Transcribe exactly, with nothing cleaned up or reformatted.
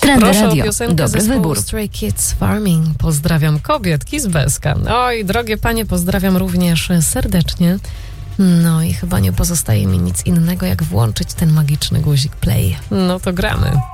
Trendy Proszę Radio. o piosenkę Dobry zespołu wybór. Stray Kids Farming. Pozdrawiam kobietki z Beska. Oj, drogie panie, pozdrawiam również serdecznie. No i chyba nie pozostaje mi nic innego, jak włączyć ten magiczny guzik play. No to gramy.